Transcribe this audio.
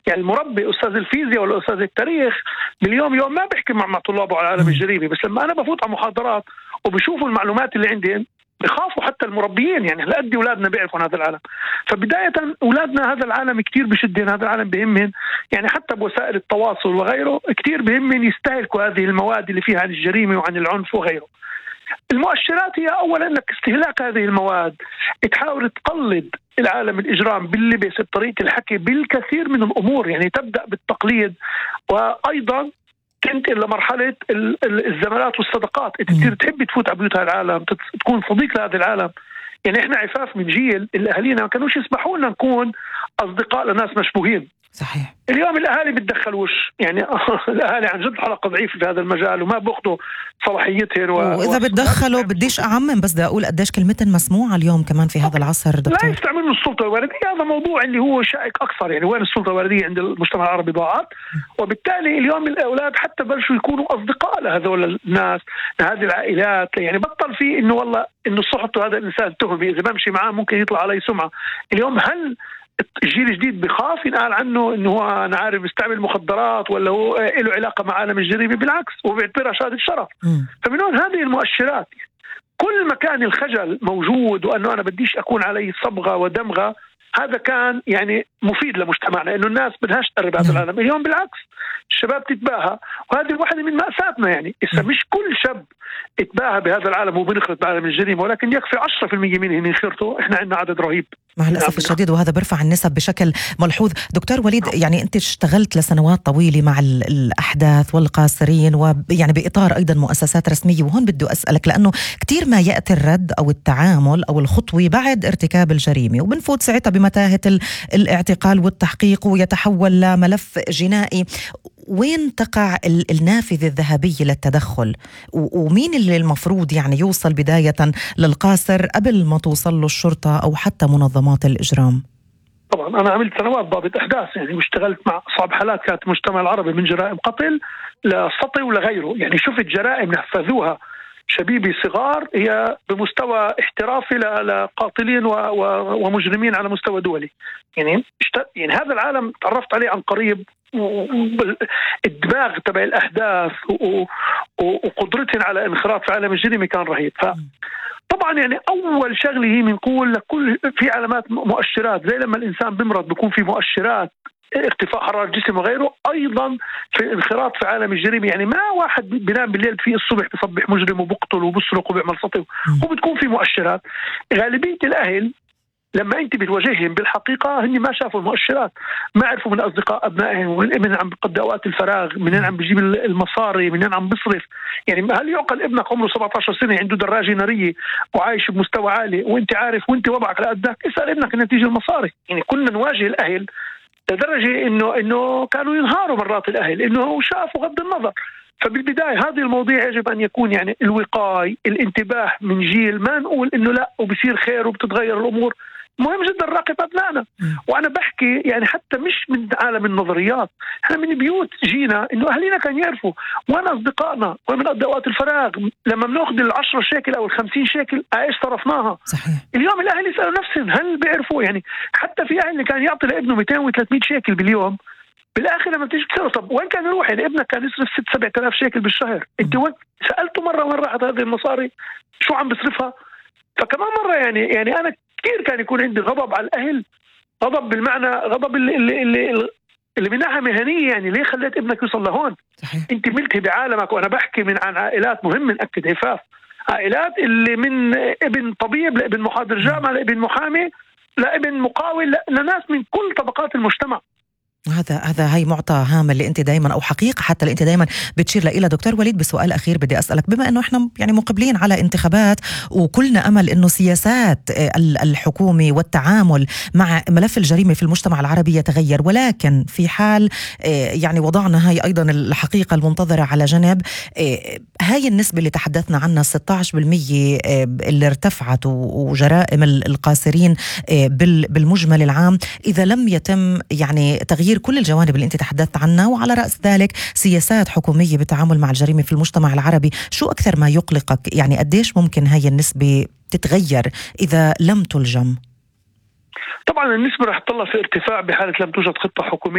يعني المربي أستاذ الفيزياء ولا أستاذ التاريخ باليوم يوم ما بيحكي مع طلابه على العالم الجريمي، بس لما أنا بفوت على محاضرات وبشوفوا المعلومات اللي عندي بخافوا حتى المربيين. يعني هلا قد اولادنا بيعرفوا هذا العالم، فبدايه اولادنا هذا العالم كثير بشدهم، هذا العالم بهمهم، يعني حتى بوسائل التواصل وغيره كثير بهمهم يستهلكوا هذه المواد اللي فيها عن الجريمه وعن العنف وغيره. المؤشرات هي اولا انك استهلاك هذه المواد تحاول تقلد العالم الاجرام باللبس بطريقه الحكي بالكثير من الامور، يعني تبدا بالتقليد وايضا تنتقل لمرحلة الزمالات والصداقات. انت كثير تحب تفوت على بيوت هالعالم، تكون صديق لهذا العالم. يعني احنا عفاف من جيل الاهالينا ما كانوش يسمحوا لنا نكون اصدقاء لناس مشبوهين. صحيح. اليوم الاهالي بتدخلوش، يعني الاهالي عن جد حلقة ضعيفة في هذا المجال وما بياخذوا صلاحيتهم واذا بتدخلوا بديش اعمم، بس بدي اقول قديش كلمتهم مسموعة اليوم كمان في هذا العصر دكتور. لا يستعملوا السلطة الوردية، هذا موضوع اللي هو شائك اكثر. يعني وين السلطة الوردية عند المجتمع العربي ضاعت، وبالتالي اليوم الاولاد حتى بلشوا يكونوا اصدقاء لهذول الناس، لهذه العائلات. يعني بطل فيه انه والله انه صحته هذا الانسان تهمي، اذا بمشي معاه ممكن يطلع علي سمعة. اليوم هل الجيل الجديد بخاف ينقال عنه انه هو انا عارف بيستعمل مخدرات ولا هو له علاقه مع عالم الجريمه؟ بالعكس هو بيعتبرها شهاده شرف. فمن هون هذه المؤشرات، كل ما كان الخجل موجود وانه انا بديش اكون علي صبغه ودمغه، هذا كان يعني مفيد لمجتمعنا، انه الناس بدهاش تقرب هذا العالم. اليوم بالعكس الشباب تتباهى، وهذه واحدة من مأساتنا. يعني إذا مش كل شاب اتباهى بهذا العالم وبنخرط بعالم الجريمة، ولكن يكفي 10% منهم ينخرطوا، احنا عندنا عدد رهيب مع الأسف الشديد، وهذا برفع النسب بشكل ملحوظ. دكتور وليد، يعني أنت اشتغلت لسنوات طويلة مع الأحداث والقاصرين، ويعني بإطار أيضا مؤسسات رسمية، وهون بدي أسألك لأنه كتير ما يأتي الرد أو التعامل أو الخطوة بعد ارتكاب الجريمة، وبنفوت ساعتها بمتاهة الاعتقال والتحقيق ويتحول لملف جنائي. وين تقع النافذة الذهبية للتدخل، ومين اللي المفروض يعني يوصل بداية للقاصر قبل ما توصل له الشرطة أو حتى منظمات الإجرام؟ طبعا أنا عملت سنوات ضابط أحداث، يعني واشتغلت مع أصحاب حالات كانت المجتمع العربي من جرائم قتل لسطي ولغيره. يعني شفت جرائم نفذوها شبيبي صغار هي بمستوى احترافي لقاتلين ومجرمين على مستوى دولي. يعني هذا العالم تعرفت عليه عن قريب، الدماغ تبع الأحداث وقدرتهم على انخراط في عالم الجريمة كان رهيب. طبعا يعني أول شغلة هي بنقول لكل في علامات مؤشرات، زي لما الإنسان بمرض بيكون في مؤشرات ارتفاع حرارة الجسم وغيره، أيضا في الانخراط في عالم الجريمة. يعني ما واحد بينام بالليل في الصبح بيصبح مجرم وبقتل وبسرق وبيعمل سطو، هو بتكون في مؤشرات. غالبية الأهل لما أنت بتواجههم بالحقيقة هن ما شافوا المؤشرات، ما عرفوا من أصدقاء أبنائهم من عم بقضي أوقات الفراغ، منين عم بيجيب المصاري، منين عم بيصرف. يعني هل يعقل ابنك عمره 17 سنة عنده دراجة نارية وعايش بمستوى عالي وأنت عارف وأنت وضعك لقدك؟ اسأل ابنك نتيجة المصاري. يعني كنا نواجه الأهل لدرجة إنه كانوا ينهاروا مرات الأهل إنه شافوا غض النظر. فبالبداية هذه المواضيع يجب أن يكون يعني الوقاية، الانتباه من جيل، ما نقول إنه لا وبصير خير وبتتغير الأمور. مهم جدا نراقب أبنائنا. وأنا بحكي يعني حتى مش من عالم النظريات، احنا من بيوت جينا إنه أهلنا كانوا يعرفوا وين أصدقائنا وين بنقضي وقت الفراغ، لما بناخذ 10 شيكل أو 50 شيكل ايش صرفناها. صحيح. اليوم الأهل يسألوا نفسهم هل بيعرفوا؟ يعني حتى في أهل كان يعطي لابنه 200 و300 شيكل باليوم، بالاخر لما تيجي تسأله طب وين كان يروح؟ يعني ابنك كان يصرف 6-7 آلاف شيكل بالشهر، انت وين سألته مرة وين راحت هذه المصاري؟ شو عم بصرفها؟ فكمان مرة يعني انا كثير كان يكون عندي غضب على الاهل، غضب بالمعنى غضب اللي من ناحية مهنية. يعني ليه خليت ابنك يوصل لهون؟ صحيح. انت ملتهي بعالمك. وانا بحكي عن عائلات، مهم نأكد عفاف، عائلات اللي من ابن طبيب لابن محاضر جامعة لابن محامي لابن مقاول لناس من كل طبقات المجتمع. هذا هي معطى هام اللي انت دائما او حقيقه حتى اللي انت دائما بتشير لها. دكتور وليد، بسؤال اخير بدي اسالك، بما انه احنا يعني مقبلين على انتخابات وكلنا امل انه سياسات الحكومه والتعامل مع ملف الجريمه في المجتمع العربي يتغير، ولكن في حال يعني وضعنا هاي ايضا الحقيقه المنتظره على جنب، هاي النسبه اللي تحدثنا عنها 16% اللي ارتفعت وجرائم القاصرين بالمجمل العام، اذا لم يتم يعني تغيير كل الجوانب اللي انت تحدثت عنها، وعلى رأس ذلك سياسات حكومية بالتعامل مع الجريمة في المجتمع العربي، شو أكثر ما يقلقك؟ يعني قديش ممكن هاي النسبة تتغير إذا لم تلجم؟ طبعا النسبة رح تطلع في ارتفاع بحالة لم توجد خطة حكومية